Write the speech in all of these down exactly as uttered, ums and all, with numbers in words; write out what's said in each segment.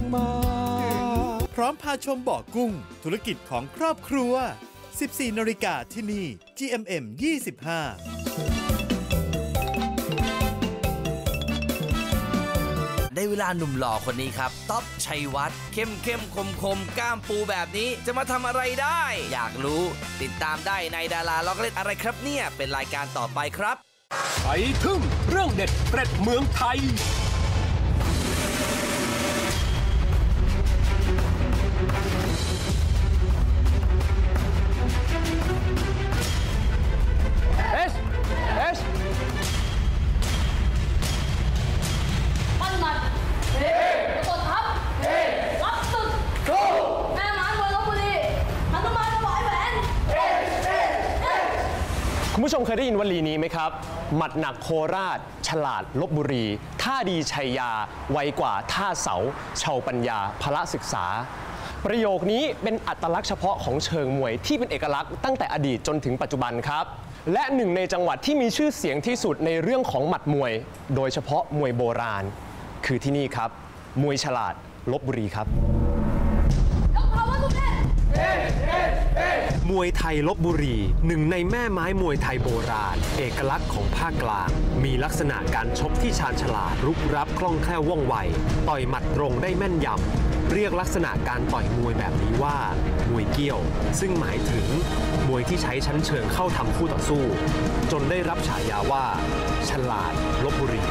มาพร้อมพาชมบ่อกุ้งธุรกิจของครอบครัว สิบสี่ นาฬิกาที่นี่ จี เอ็ม เอ็ม ยี่สิบห้าได้เวลาหนุ่มหล่อคนนี้ครับต๊อบชัยวัฒน์เข้มเข้มคมคมกล้ามปูแบบนี้จะมาทำอะไรได้อยากรู้ติดตามได้ในดาราล็อกเล่นอะไรครับเนี่ยเป็นรายการต่อไปครับไปทึ่งเรื่องเด็ดเกร็ดเมืองไทยเอสเอสปั้นหมัดเฮ้กดทับเฮ้รับศึกสู้แม่ม้ามวยลพบุรีหนุมานถวายแหวนเฮ้เฮ้เฮ้คุณผู้ชมเคยได้ยินวลีนี้ไหมครับหมัดหนักโคราชฉลาดลพบุรีท่าดีชัยยาไวกว่าท่าเสาเชาปัญญาพละศึกษาประโยคนี้เป็นอัตลักษณ์เฉพาะของเชิงมวยที่เป็นเอกลักษณ์ตั้งแต่อดีตจนถึงปัจจุบันครับและหนึ่งในจังหวัดที่มีชื่อเสียงที่สุดในเรื่องของหมัดมวยโดยเฉพาะมวยโบราณคือที่นี่ครับมวยฉลาดลพบุรีครับมวยไทยลพบุรีหนึ่งในแม่ไม้มวยไทยโบราณเอกลักษณ์ของภาคกลางมีลักษณะการชกที่ชาญฉลาดรุกรับคล่องแคล่วว่องไวต่อยหมัดตรงได้แม่นยำเรียกลักษณะการต่อยมวยแบบนี้ว่ามวยเกี้ยวซึ่งหมายถึงมวยที่ใช้ชั้นเชิงเข้าทำคู่ต่อสู้จนได้รับฉายาว่าฉลาดลพบุรี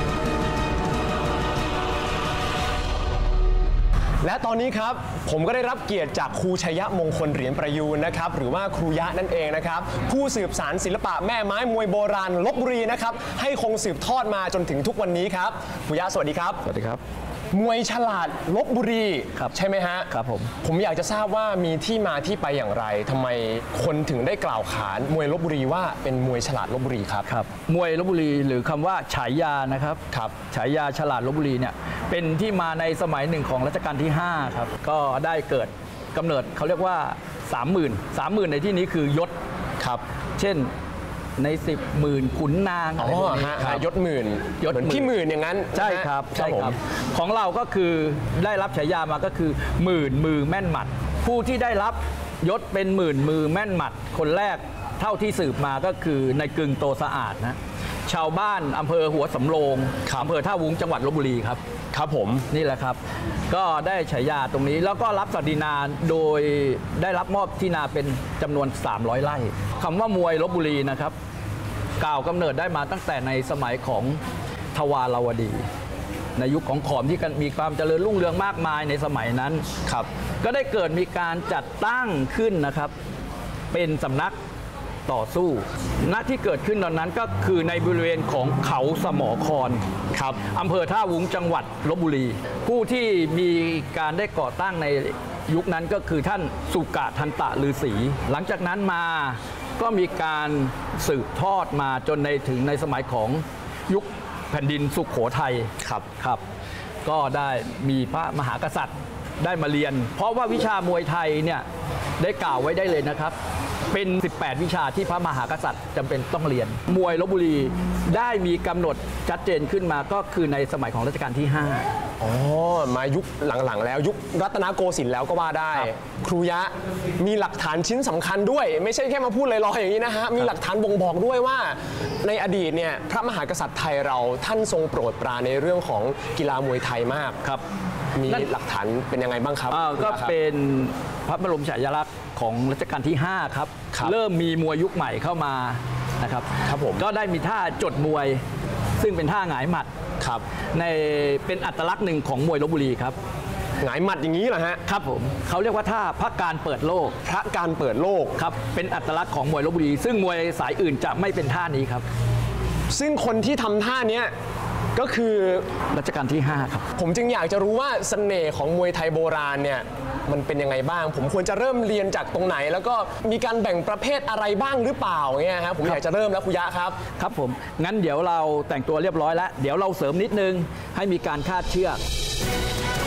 และตอนนี้ครับผมก็ได้รับเกียรติจากครูชัยมงคลเหรียญประยูนนะครับหรือว่าครูยะนั่นเองนะครับผู้สืบสานศิลปะแม่ไม้มวยโบราณลพบุรีนะครับให้คงสืบทอดมาจนถึงทุกวันนี้ครับครูยะสวัสดีครับสวัสดีครับมวยฉลาดลพบุรีใช่ไหมฮะครับผมผมอยากจะทราบว่ามีที่มาที่ไปอย่างไรทำไมคนถึงได้กล่าวขานมวยลพบุรีว่าเป็นมวยฉลาดลพบุรีครับครับมวยลพบุรีหรือคำว่าฉายานะครับครับฉายาฉลาดลพบุรีเนี่ยเป็นที่มาในสมัยหนึ่งของรัชกาลที่ห้าครับก็ได้เกิดกำเนิดเขาเรียกว่า สามหมื่น สามหมื่น ในที่นี้คือยศครับเช่นในสิบหมื่นขุนนางอ๋อฮะยศหมื่นยศพี่หมื่นอย่างนั้นใช่ครับใช่ครับของเราก็คือได้รับฉายามาก็คือหมื่นมือแม่นหมัดผู้ที่ได้รับยศเป็นหมื่นมือแม่นหมัดคนแรกเท่าที่สืบมาก็คือในกึ่งโตสะอาดนะชาวบ้านอำเภอหัวสำโรงอำเภอท่าวุ้งจังหวัดลพบุรีครับครับผมนี่แหละครับก็ได้ฉายาตรงนี้แล้วก็รับศักดินาโดยได้รับมอบที่นาเป็นจำนวนสามร้อยไร่คำว่ามวยลพบุรีนะครับกล่าวกำเนิดได้มาตั้งแต่ในสมัยของทวารวดีในยุคของขอมที่มีความเจริญรุ่งเรืองมากมายในสมัยนั้นครับก็ได้เกิดมีการจัดตั้งขึ้นนะครับเป็นสำนักต่อสู้ณที่เกิดขึ้นตอนนั้นก็คือในบริเวณของเขาสมอครครับอำเภอท่าวุ้งจังหวัดลพบุรีผู้ที่มีการได้ก่อตั้งในยุคนั้นก็คือท่านสุกะทันตะฤาษีหลังจากนั้นมาก็มีการสืบทอดมาจนในถึงในสมัยของยุคแผ่นดินสุโขทัยครับครับก็ได้มีพระมหากษัตริย์ได้มาเรียนเพราะว่าวิชามวยไทยเนี่ยได้กล่าวไว้ได้เลยนะครับเป็นสิบแปดวิชาที่พระมหากษัตริย์จำเป็นต้องเรียนมวยลพบุรีได้มีกำหนดชัดเจนขึ้นมาก็คือในสมัยของรัชกาลที่ห้าอ๋อมายุคหลังๆแล้วยุครัตนโกสินทร์แล้วก็ว่าได้ครูยะมีหลักฐานชิ้นสำคัญด้วยไม่ใช่แค่มาพูดลอยๆอย่างนี้นะฮะมีหลักฐานบ่งบอกด้วยว่าในอดีตเนี่ยพระมหากษัตริย์ไทยเราท่านทรงโปรดปรานในเรื่องของกีฬามวยไทยมากครับมีหลักฐานเป็นยังไงบ้างครับก็เป็นพระบรมฉายาลักษณ์ของรัชกาลที่ห้าครับเริ่มมีมวยยุคใหม่เข้ามานะครับครับผมก็ได้มีท่าจดมวยซึ่งเป็นท่าหงายหมัดครับในเป็นอัตลักษณ์หนึ่งของมวยลพบุรีครับหงายหมัดอย่างนี้เหรอฮะครับผมเขาเรียกว่าท่าพระการเปิดโลกพระการเปิดโลกครับเป็นอัตลักษณ์ของมวยลพบุรีซึ่งมวยสายอื่นจะไม่เป็นท่านี้ครับซึ่งคนที่ทำท่านี้ก็คือรัชกาลที่ห้าครับผมจึงอยากจะรู้ว่าเสน่ห์ของมวยไทยโบราณเนี่ยมันเป็นยังไงบ้างผมควรจะเริ่มเรียนจากตรงไหนแล้วก็มีการแบ่งประเภทอะไรบ้างหรือเปล่าเนี่ยครับผมอยากจะเริ่มแล้วครูยะครับครับผมงั้นเดี๋ยวเราแต่งตัวเรียบร้อยแล้วเดี๋ยวเราเสริมนิดนึงให้มีการคาดเชือก